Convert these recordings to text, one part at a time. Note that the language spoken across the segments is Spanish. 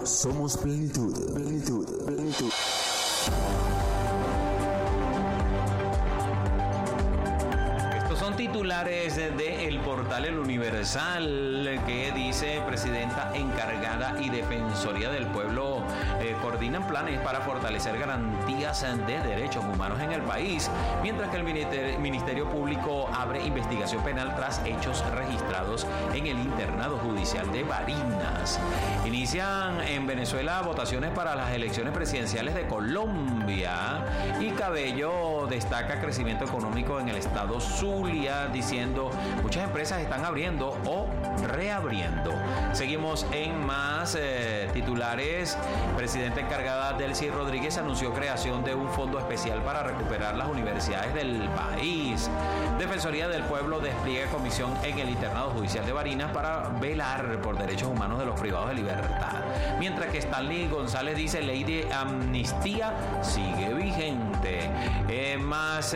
somos plenitud, plenitud, plenitud. Son titulares de el portal El Universal que dice: presidenta encargada y Defensoría del Pueblo coordinan planes para fortalecer garantías de derechos humanos en el país, mientras que el Ministerio Público abre investigación penal tras hechos registrados en el internado judicial de Barinas. Inician en Venezuela votaciones para las elecciones presidenciales de Colombia y Cabello destaca crecimiento económico en el estado Zulia, diciendo muchas empresas están abriendo o reabriendo. Seguimos en más titulares. Presidenta encargada Delcy Rodríguez anunció creación de un fondo especial para recuperar las universidades del país. Defensoría del Pueblo despliega comisión en el internado judicial de Barinas para velar por derechos humanos de los privados de libertad. Mientras que Stanley González dice: ley de amnistía sigue vigente. Más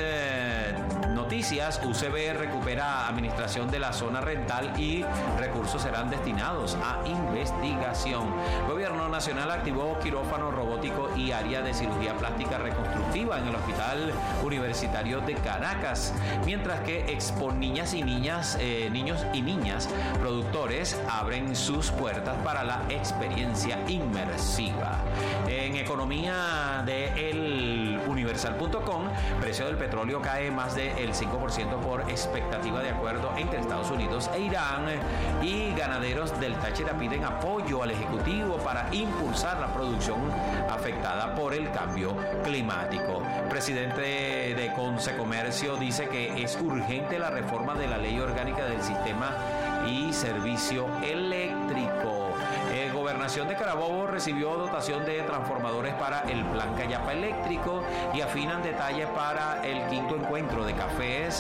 noticias. UCB recupera administración de la zona rental y recursos serán destinados a investigación. Gobierno Nacional activó quirófano robótico y área de cirugía plástica reconstructiva en el Hospital Universitario de Caracas, mientras que Expo Niñas y Niños y Niñas productores abren sus puertas para la experiencia inmersiva. En economía de eluniversal.com, precio del petróleo cae más del 5% por expectativa de acuerdo entre Estados Unidos e Irán, y ganaderos del Táchira piden apoyo al Ejecutivo para impulsar la producción afectada por el cambio climático. Presidente de Consecomercio dice que es urgente la reforma de la Ley Orgánica del Sistema y Servicio Eléctrico. Gobernación de Carabobo recibió dotación de transformadores para el Plan Cayapa eléctrico y afinan detalles para el quinto encuentro de cafés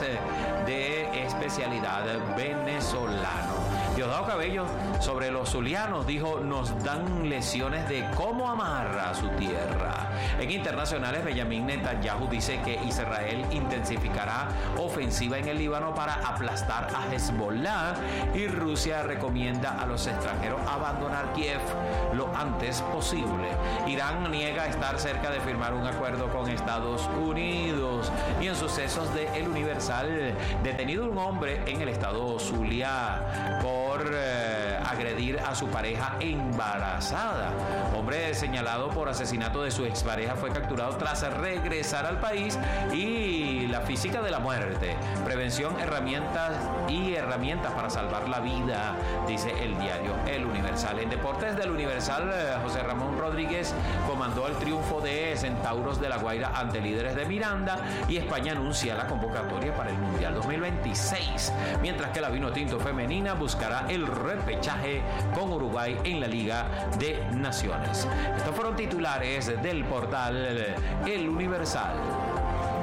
de especialidad venezolano. Diosdado Cabello sobre los zulianos dijo: nos dan lecciones de cómo amar a su tierra. En internacionales, Benjamin Netanyahu dice que Israel intensificará ofensiva en el Líbano para aplastar a Hezbollah, y Rusia recomienda a los extranjeros abandonar Kiev lo antes posible. Irán niega estar cerca de firmar un acuerdo con Estados Unidos. Y en sucesos de El Universal, detenido un hombre en el estado Zulia por agredir a su pareja embarazada. Hombre señalado por asesinato de su expareja fue capturado tras regresar al país. Y la física de la muerte, prevención, herramientas para salvar la vida, dice el diario El Universal. En deportes del Universal, José Ramón Rodríguez comandó el triunfo de Centauros de La Guaira ante líderes de Miranda, y España anuncia la convocatoria para el Mundial 2026, mientras que la Vinotinto femenina buscará el repechaje con Uruguay en la Liga de Naciones. Estos fueron titulares del portal El Universal.